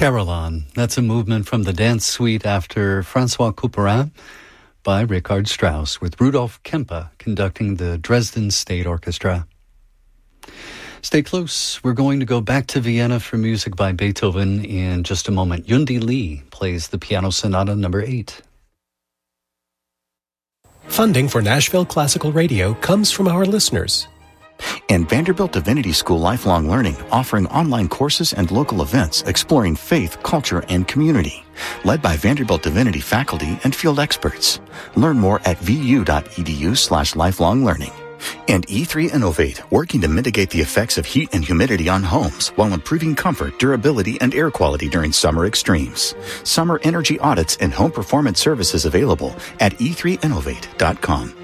Caroline. That's a movement from the dance suite after Francois Couperin by Richard Strauss, with Rudolf Kempe conducting the Dresden State Orchestra. Stay close. We're going to go back to Vienna for music by Beethoven in just a moment. Yundi Lee plays the Piano Sonata No. 8. Funding for Nashville Classical Radio comes from our listeners. And Vanderbilt Divinity School Lifelong Learning, offering online courses and local events exploring faith, culture, and community. Led by Vanderbilt Divinity faculty and field experts. Learn more at vu.edu/lifelonglearning. And E3 Innovate, working to mitigate the effects of heat and humidity on homes while improving comfort, durability, and air quality during summer extremes. Summer energy audits and home performance services available at e3innovate.com.